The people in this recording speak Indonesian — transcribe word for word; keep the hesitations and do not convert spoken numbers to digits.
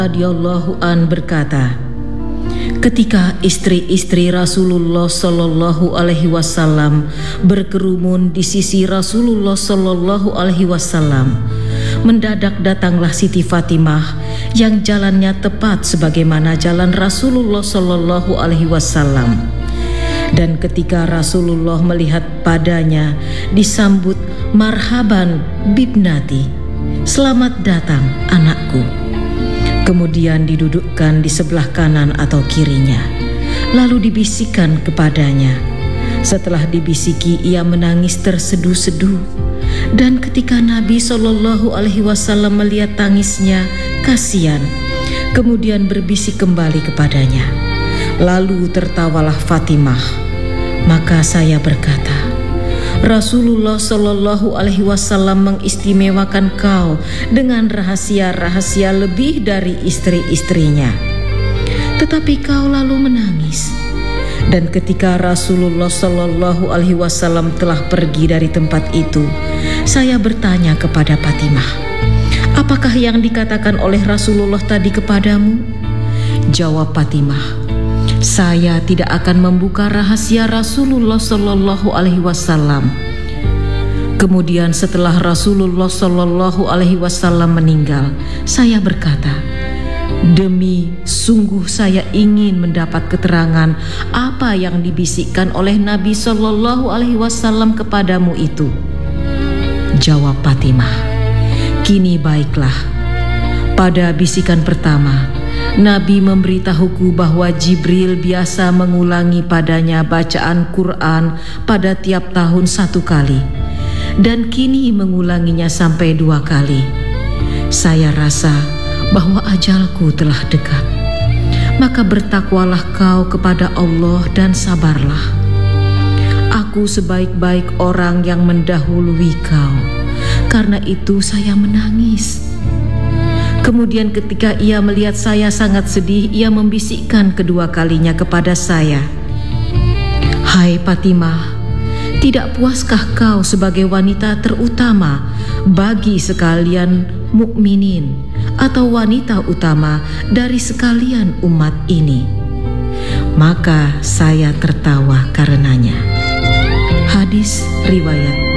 radhiyallahu an berkata, ketika istri-istri Rasulullah Shallallahu Alaihi Wasallam berkerumun di sisi Rasulullah Shallallahu Alaihi Wasallam, mendadak datanglah Siti Fatimah yang jalannya tepat sebagaimana jalan Rasulullah Shallallahu Alaihi Wasallam. Dan ketika Rasulullah melihat padanya, disambut marhaban bibnati, selamat datang anakku. Kemudian didudukkan di sebelah kanan atau kirinya, lalu dibisikkan kepadanya. Setelah dibisiki, ia menangis terseduh-seduh. Dan ketika Nabi Shallallahu Alaihi Wasallam melihat tangisnya, kasihan, kemudian berbisik kembali kepadanya. Lalu tertawalah Fatimah. Maka saya berkata, Rasulullah Shallallahu Alaihi Wasallam mengistimewakan kau dengan rahasia-rahasia lebih dari istri-istrinya. Tetapi kau lalu menangis. Dan ketika Rasulullah Shallallahu Alaihi Wasallam telah pergi dari tempat itu, saya bertanya kepada Fatimah, apakah yang dikatakan oleh Rasulullah tadi kepadamu? Jawab Fatimah, saya tidak akan membuka rahasia Rasulullah Shallallahu Alaihi Wasallam. Kemudian setelah Rasulullah Shallallahu Alaihi Wasallam meninggal, saya berkata, demi sungguh saya ingin mendapat keterangan apa yang dibisikkan oleh Nabi Shallallahu Alaihi Wasallam kepadamu itu. Jawab Fatimah, kini baiklah. Pada bisikan pertama, Nabi memberitahuku bahwa Jibril biasa mengulangi padanya bacaan Quran pada tiap tahun satu kali, dan kini mengulanginya sampai dua kali. Saya rasa bahwa ajalku telah dekat. Maka bertakwalah kau kepada Allah dan sabarlah. Aku sebaik-baik orang yang mendahului kau. Karena itu saya menangis. Kemudian ketika ia melihat saya sangat sedih, ia membisikkan kedua kalinya kepada saya, hai Fatimah, tidak puaskah kau sebagai wanita terutama bagi sekalian mukminin atau wanita utama dari sekalian umat ini? Maka saya tertawa karenanya. Hadis riwayat